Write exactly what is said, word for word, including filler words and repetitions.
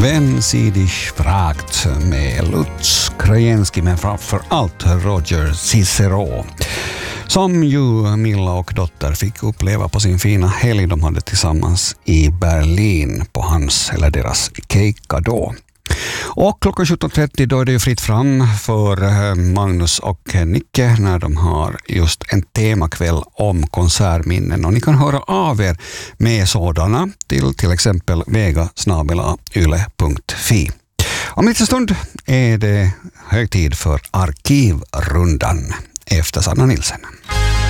Wenn sie dich fragt med Lutz Krajenski, men framför allt Roger Cicero, som ju Milla och dotter fick uppleva på sin fina helg de hade tillsammans i Berlin på hans eller deras Keikka då. Och klockan sjutton trettio då är det ju fritt fram för Magnus och Nicke när de har just en temakväll om konsertminnen. Och ni kan höra av er med sådana till till exempel vega snabel-a yle punkt fi. Om lite stund är det hög tid för Arkivrundan efter Sanna Nilsen.